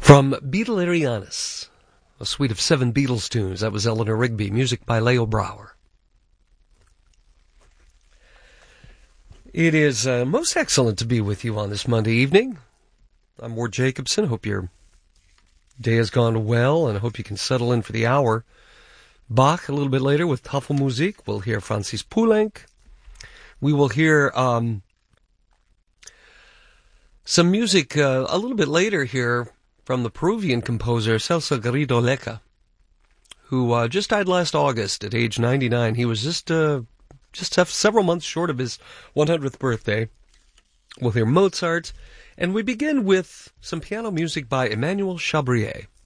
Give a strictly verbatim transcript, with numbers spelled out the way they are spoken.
From Beatlerianus, a suite of seven Beatles tunes. That was Eleanor Rigby, music by Leo Brouwer. It is uh, most excellent to be with you on this Monday evening. I'm Ward Jacobson. Hope your day has gone well, and I hope you can settle in for the hour. Bach a little bit later with Tafelmusik. We'll hear Francis Poulenc. We will hear um, some music uh, a little bit later here from the Peruvian composer Celso Garrido Leca, who uh, just died last August at age ninety-nine. He was just uh, just several months short of his one hundredth birthday. We'll hear Mozart, and we begin with some piano music by Emmanuel Chabrier.